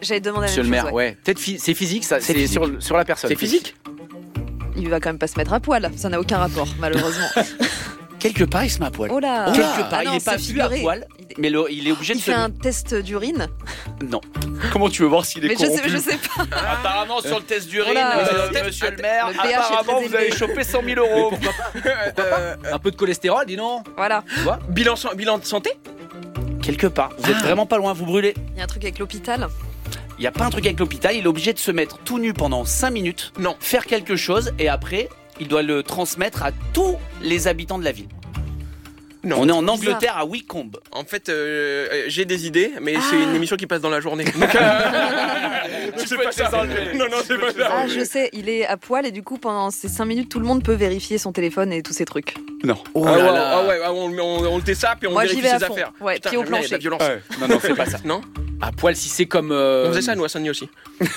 j'allais demander Monsieur la le même maire, chose. ouais. Peut-être c'est physique, ça. C'est C'est physique. sur la personne. C'est physique. Il va quand même pas se mettre à poil, ça n'a aucun rapport, malheureusement. Quelque part, il se met à poil. Oh là. Quelque part, Ah non, il est pas c'est vu à figuré. poil, mais il est obligé de Il se. fait un test d'urine. Non. Comment tu veux voir s'il est Mais corrompu? je sais pas. Apparemment, sur le test d'urine, Oh là, monsieur le maire, le pH est apparemment, très vous avez élevé. chopé 100 000 euros. Pourquoi pas Un peu de cholestérol, dis non. Voilà. Bilan de santé. Quelque part. Vous êtes vraiment pas loin, vous brûlez. Il y a un truc avec l'hôpital. Il n'y a pas un truc avec l'hôpital, il est obligé de se mettre tout nu pendant 5 minutes, Non. faire quelque chose, et après, il doit le transmettre à tous les habitants de la ville. Non. On est en bizarre. Angleterre à Wycombe. En fait, j'ai des idées, mais c'est une émission qui passe dans la journée. Donc, c'est pas ça. Non, c'est pas ça. Ah, je sais, il est à poil et du coup, pendant ces 5 minutes, tout le monde peut vérifier son téléphone et tous ces trucs. Non. Oh Ah là ouais, là. ah ouais, on le dessape et on Moi, j'y vérifie vais ses à fond. affaires. Ouais, Putain, pied au j'aime bien, il y a de la plancher. violence. Non, c'est pas ça. Non, À poil, si c'est comme. on faisait ça nous à Saint-Denis aussi.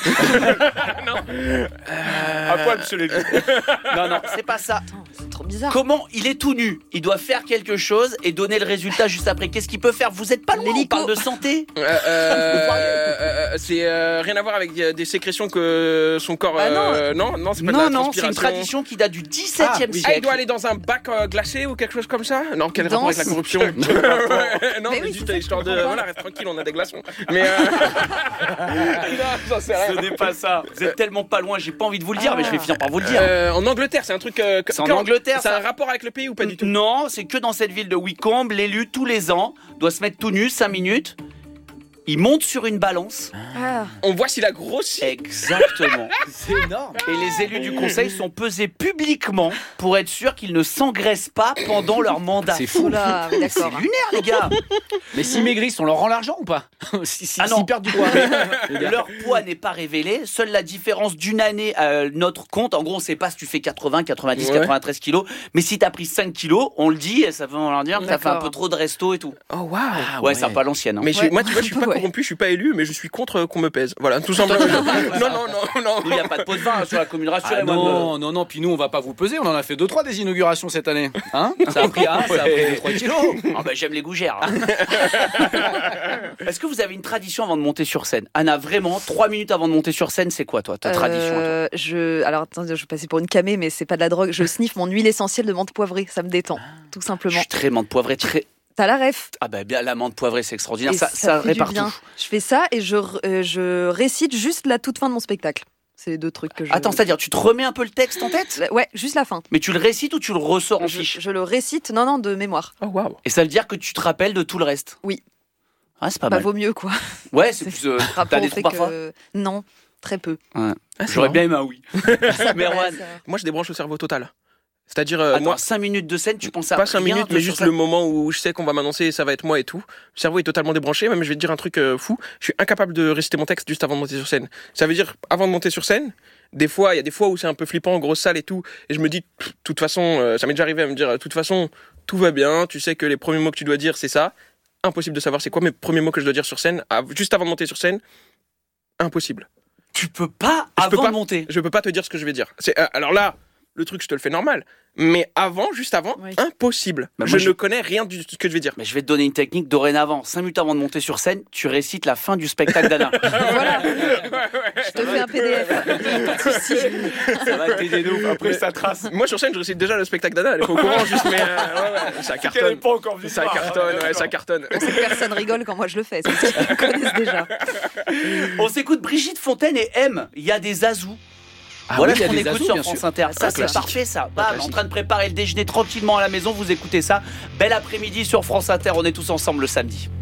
À poil, monsieur Lévy. Non, c'est pas ça. Attends, c'est trop bizarre. Comment il est tout nu? Il doit faire quelque chose et donner le résultat juste après. Qu'est-ce qu'il peut faire? Vous êtes pas loin, on L'hélico. parle de santé. C'est rien à voir avec des sécrétions que son corps. Bah non, c'est pas de la Non, c'est une transpiration. tradition qui date du 17e Ah, siècle. il doit aller dans un bac glacé ou quelque chose comme ça? Non, quel Il rapport avec la danse. corruption? Non, Mais mais oui, juste c'est ça, histoire je de. comprends pas. Voilà, reste tranquille, on a des glaçons. Mais. Non, j'en sais Ce rien. n'est pas ça. Vous êtes tellement pas loin, j'ai pas envie de vous le dire, mais je vais finir par vous le dire. En Angleterre, c'est un truc. C'est en Angleterre, Ça a ça. un rapport avec le pays ou pas du tout? Non, c'est que dans cette ville de Wycombe, l'élu, tous les ans, doit se mettre tout nu, 5 minutes. Il monte sur une balance. Ah, On voit s'il a grossi. Exactement. C'est énorme. Et les élus du conseil sont pesés publiquement pour être sûrs qu'ils ne s'engraissent pas pendant leur mandat. C'est fou. oula, oui, C'est d'accord. lunaire, les gars. Mais s'ils maigrissent, on leur rend l'argent ou pas? S'ils Ah non. s'ils perdent du poids. Leur poids n'est pas révélé. Seule la différence d'une année à notre compte. En gros, on ne sait pas si tu fais 80, 90, Ouais. 93 kilos. Mais si tu as pris 5 kilos, on le dit et ça veut leur dire que tu as fait un D'accord. peu trop de resto et tout. Oh waouh. Ouais, c'est un peu à l'ancienne. Hein. Mais Ouais. moi, tu vois, je suis pas Ouais. corrompu, je suis pas élu, mais je suis contre qu'on me pèse. Voilà, tout simplement. Non. Nous, il n'y a pas de pot de vin sur la commune, rassurez-moi. Non, puis nous on va pas vous peser, on en a fait 2-3 des inaugurations cette année. Hein? Ça a pris 3 kilos. Ah bah, j'aime les gougères. hein. Est-ce que vous avez une tradition avant de monter sur scène? Anna, vraiment, 3 minutes avant de monter sur scène, c'est quoi toi, ta tradition à toi? Alors, attends, je vais passer pour une camée, mais c'est pas de la drogue. Je sniffe mon huile essentielle de menthe poivrée, ça me détend, tout Je simplement. suis très menthe poivrée, très... T'as la ref. Ah bah bien, la menthe poivrée, c'est extraordinaire. Et Ça fait du répare bien. tout. Je fais ça et je récite juste la toute fin de mon spectacle. C'est les deux trucs que je. Attends, c'est-à-dire, tu te remets un peu le texte en tête? Ouais, juste la fin. Mais tu le récites ou tu le ressors en fiche? Je le récite, non, de mémoire. Oh waouh. Et ça veut dire que tu te rappelles de tout le reste? Oui. Ah, c'est pas Bah, mal. vaut mieux, quoi. Ouais, c'est c'est plus... Rapport T'as au des fait trous parfois? que. Non, très peu. Ouais. Ah, c'est J'aurais marrant. bien aimé un oui. Merwan, Moi, je débranche le cerveau total. C'est-à-dire, attends, moi, 5 minutes de scène, tu penses à pas 5 rien minutes, de mais sur juste scène? le moment où je sais qu'on va m'annoncer ça va être moi et tout. Le cerveau est totalement débranché. Même, je vais te dire un truc fou. Je suis incapable de réciter mon texte juste avant de monter sur scène. Ça veut dire, avant de monter sur scène, des fois, il y a des fois où c'est un peu flippant, grosse salle et tout. Et je me dis, de toute façon, ça m'est déjà arrivé à me dire, de toute façon, tout va bien. Tu sais que les premiers mots que tu dois dire, c'est ça. Impossible de savoir c'est quoi mes premiers mots que je dois dire sur scène. Juste avant de monter sur scène, impossible. Tu peux pas Je peux avant pas. de monter. Je peux pas te dire ce que je vais dire. Alors là, le truc, je te le fais normal. Mais juste avant, Oui. impossible. Bah, moi, je ne connais rien de ce que je vais dire. Mais je vais te donner une technique dorénavant. 5 minutes avant de monter sur scène, tu récites la fin du spectacle d'Anna. Voilà. Je te fais un PDF. Pas de souci. Ça va t'aider de ouf. Après, ça trace. Moi, sur scène, je récite déjà le spectacle d'Anna. Elle est pas au courant, juste, mais ça cartonne. pas encore Ça cartonne, ouais, ça cartonne. On sait que personne rigole quand moi je le fais. C'est ce qu'ils connaissent déjà. On s'écoute Brigitte Fontaine et M. Il y a des azous. Ah Voilà oui, ce il y a qu'on des écoute azous, sur bien France sûr. Inter. Ça, c'est classique. parfait, ça. Un Bam, en classique. train de préparer le déjeuner tranquillement à la maison, vous écoutez ça. Bel après-midi sur France Inter, on est tous ensemble le samedi.